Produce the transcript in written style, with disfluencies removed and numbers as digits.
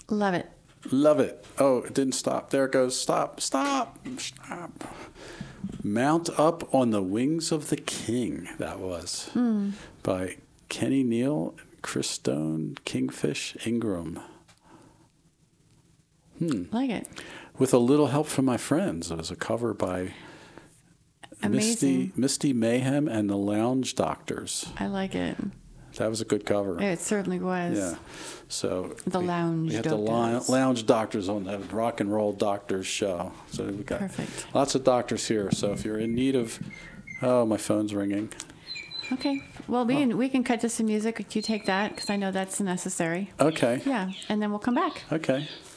Love it. Love it. Oh, it didn't stop. There it goes. Stop. Stop. Stop. Mount Up on the Wings of the King. That was by Kenny Neal, Chris Stone, Kingfish Ingram. Like it. With a little help from my friends. It was a cover by Amazing. Misty Mayhem and the Lounge Doctors. I like it. That was a good cover. It certainly was. Yeah. So The Lounge we had Doctors. the Lounge Doctors on the Rock and Roll Doctors show. So we got Perfect. lots of doctors here. So if you're in need of, my phone's ringing. Okay. Well, we can cut to some music. You take that because I know that's necessary. Okay. Yeah, and then we'll come back. Okay.